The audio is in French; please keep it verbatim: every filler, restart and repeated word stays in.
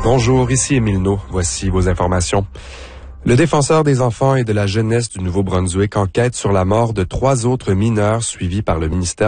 Bonjour, ici Émile No. Voici vos informations. Le défenseur des enfants et de la jeunesse du Nouveau-Brunswick enquête sur la mort de trois autres mineurs suivis par le ministère